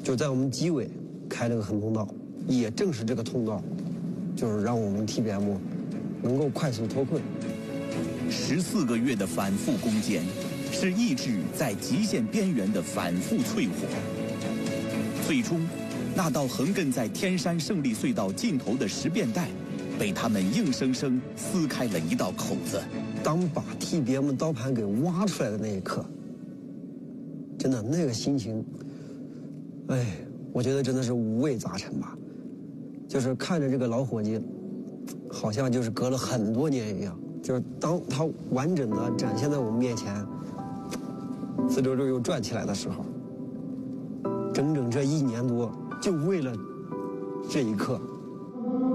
就在我们机尾开了个横通道，也正是这个通道，就是让我们 TBM 能够快速脱困。 14个月的反复攻坚，是意志在极限边缘的反复淬火。最终，那道横亘在天山胜利隧道尽头的十便带，被他们硬生生撕开了一道口子。 当把 TBM 刀盘给挖出来的那一刻，真的那个心情，哎，我觉得真的是五味杂陈吧。就是看着这个老伙计，好像就是隔了很多年一样。就是当他完整的展现在我们面前，自溜溜又转起来的时候，整整这1年多，就为了这一刻。